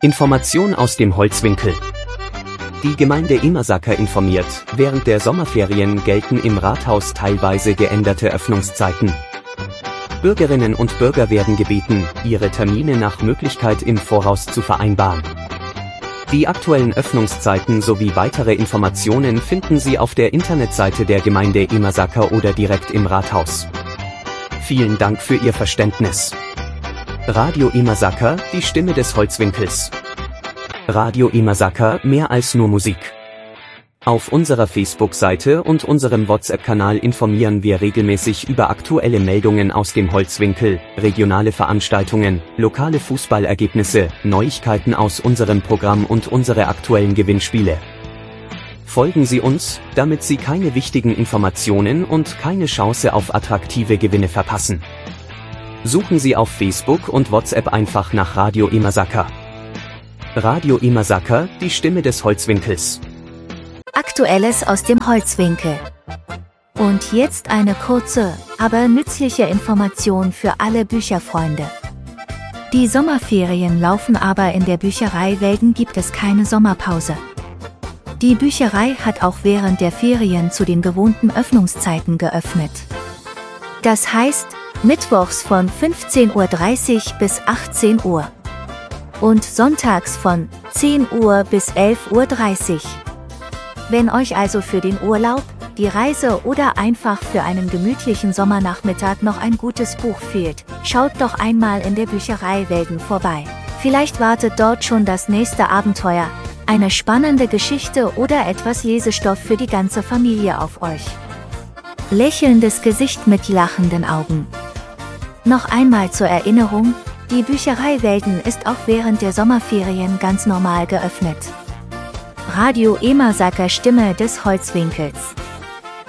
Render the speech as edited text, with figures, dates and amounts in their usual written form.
Information aus dem Holzwinkel. Die Gemeinde Emersaker informiert, während der Sommerferien gelten im Rathaus teilweise geänderte Öffnungszeiten. Bürgerinnen und Bürger werden gebeten, ihre Termine nach Möglichkeit im Voraus zu vereinbaren. Die aktuellen Öffnungszeiten sowie weitere Informationen finden Sie auf der Internetseite der Gemeinde Emersaker oder direkt im Rathaus. Vielen Dank für Ihr Verständnis. Radio Emersaker, die Stimme des Holzwinkels. Radio Emersaker, mehr als nur Musik. Auf unserer Facebook-Seite und unserem WhatsApp-Kanal informieren wir regelmäßig über aktuelle Meldungen aus dem Holzwinkel, regionale Veranstaltungen, lokale Fußballergebnisse, Neuigkeiten aus unserem Programm und unsere aktuellen Gewinnspiele. Folgen Sie uns, damit Sie keine wichtigen Informationen und keine Chance auf attraktive Gewinne verpassen. Suchen Sie auf Facebook und WhatsApp einfach nach Radio Emersaker. Radio Emersaker, die Stimme des Holzwinkels. Aktuelles aus dem Holzwinkel. Und jetzt eine kurze, aber nützliche Information für alle Bücherfreunde. Die Sommerferien laufen, aber in der Bücherei Welden gibt es keine Sommerpause. Die Bücherei hat auch während der Ferien zu den gewohnten Öffnungszeiten geöffnet. Das heißt, mittwochs von 15:30 Uhr bis 18 Uhr. Und sonntags von 10 Uhr bis 11:30 Uhr. Wenn euch also für den Urlaub, die Reise oder einfach für einen gemütlichen Sommernachmittag noch ein gutes Buch fehlt, schaut doch einmal in der Bücherei Welden vorbei. Vielleicht wartet dort schon das nächste Abenteuer, eine spannende Geschichte oder etwas Lesestoff für die ganze Familie auf euch. Lächelndes Gesicht mit lachenden Augen. Noch einmal zur Erinnerung, die Bücherei Welden ist auch während der Sommerferien ganz normal geöffnet. Radio Emersaker, Stimme des Holzwinkels.